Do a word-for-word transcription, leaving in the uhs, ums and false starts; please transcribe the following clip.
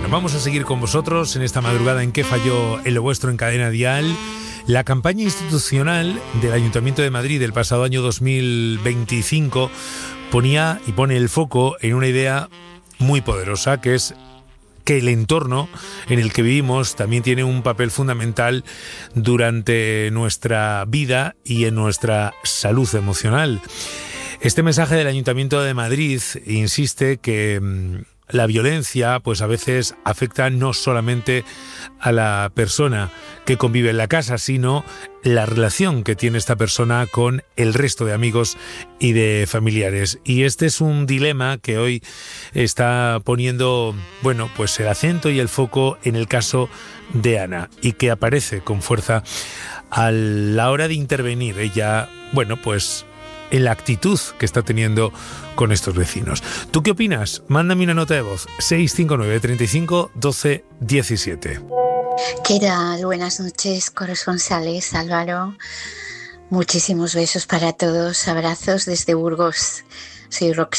Bueno, vamos a seguir con vosotros en esta madrugada en ¿Qué falló en lo vuestro en Cadena Dial? La campaña institucional del Ayuntamiento de Madrid del pasado año dos mil veinticinco ponía y pone el foco en una idea muy poderosa, que es que el entorno en el que vivimos también tiene un papel fundamental durante nuestra vida y en nuestra salud emocional. Este mensaje del Ayuntamiento de Madrid insiste que mmm, la violencia pues a veces afecta no solamente a la persona que convive en la casa, sino la relación que tiene esta persona con el resto de amigos y de familiares. Y este es un dilema que hoy está poniendo, bueno, pues el acento y el foco en el caso de Ana, y que aparece con fuerza a la hora de intervenir ella, bueno, pues en la actitud que está teniendo con estos vecinos. ¿Tú qué opinas? Mándame una nota de voz. seis cinco nueve, treinta y cinco, doce, diecisiete. ¿Qué tal? Buenas noches, corresponsales. Álvaro, muchísimos besos para todos. Abrazos desde Burgos. Soy Roxy.